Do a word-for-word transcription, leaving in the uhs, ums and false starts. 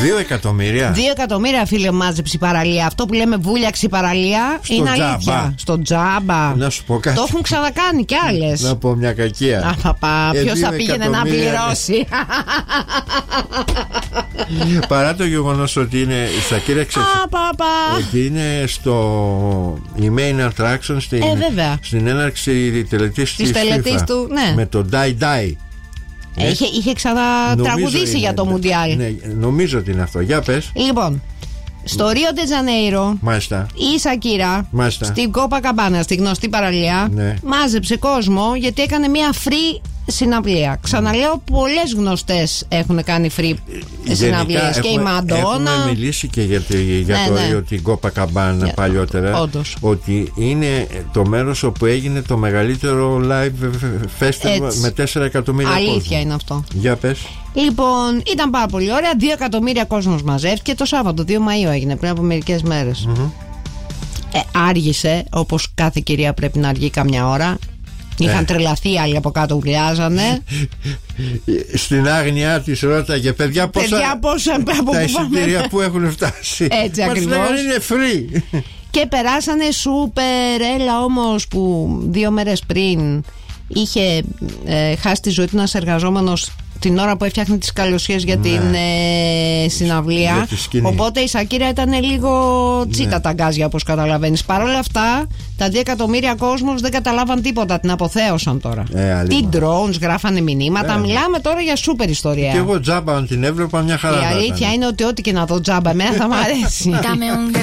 Δύο εκατομμύρια. Δύο εκατομμύρια, φίλε, μάζεψε η παραλία. Αυτό που λέμε βούλιαξη παραλία στο είναι τζάμπα. αλήθεια. Στο τζάμπα. Να σου πω κάτι. Το έχουν ξανακάνει κι άλλες. Να πω μια κακία. Απαπα, ε, ποιος θα πήγαινε να πληρώσει. Παρά το γεγονός ότι είναι στα κύρια ξεφύγει. Ότι είναι στο η main attraction στην, ε, στην έναρξη τελετής της τελετής του, ναι. Με το Die Die. Είχε, είχε ξανατραγουδήσει για το Μουντιάλ. Ναι, νομίζω ότι είναι αυτό. Για πες. Λοιπόν, στο Ρίο ντε Τζανέιρο, μάλιστα, η Σακύρα στην Κόπα Καμπάνα, στη γνωστή παραλία, ναι, μάζεψε κόσμο γιατί έκανε μια free συναυλία. Ξαναλέω, πολλές γνωστές έχουν κάνει free συναυλίες. Και η Μαντόνα. Έχουμε μιλήσει και για, τη, για ναι, το ναι. Ρίο, την Κόπα Καμπάνα, yeah, παλιότερα. Όντως. Ότι είναι το μέρος όπου έγινε το μεγαλύτερο live festival. Έτσι. Με τέσσερα εκατομμύρια κόσμο. Αλήθεια είναι αυτό. Για πες. Λοιπόν, ήταν πάρα πολύ ωραία. Δύο εκατομμύρια κόσμος μαζεύτηκε το Σάββατο, δύο Μαΐου έγινε, πριν από μερικές μέρες. Mm-hmm. ε, Άργησε, όπως κάθε κυρία πρέπει να αργεί καμιά ώρα. Είχαν ε. τρελαθεί οι άλλοι από κάτω, ουρλιάζανε. Στην άγνοια της ρώταγε, παιδιά, πόσα, παιδιά, πόσα από τα εισιτήρια που έχουν φτάσει. Έτσι ακριβώς. Είναι free. Και περάσανε σούπερ. Έλα όμως που δύο μέρες πριν είχε ε, χάσει τη ζωή του ένας εργαζόμενος την ώρα που έφτιαχνε τις καλοσίες για, ναι, την ε, συναυλία. Για οπότε η Σακύρα ήταν λίγο τσίτα, ναι, τα γκάζια, όπως καταλαβαίνεις. Παρ' όλα αυτά, τα δύο εκατομμύρια κόσμος δεν καταλάβαν τίποτα. Την αποθέωσαν τώρα. Ε, τι drones, γράφανε μηνύματα. Ε, Μιλάμε τώρα για σούπερ ιστορία. Και εγώ τζάμπα, αν την έβλεπα, μια χαρά. Η αλήθεια είναι ότι ό,τι και να δω τζάμπα, εμένα θα μ' αρέσει.